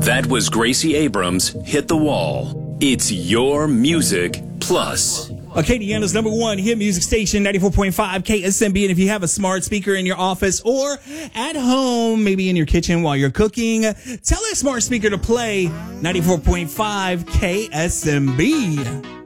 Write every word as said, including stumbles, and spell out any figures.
That was Gracie Abrams' Hit the Wall. It's your music plus. Acadiana's number one hit music station, ninety-four point five K S M B. And if you have a smart speaker in your office or at home, maybe in your kitchen while you're cooking, tell that smart speaker to play ninety-four point five K S M B.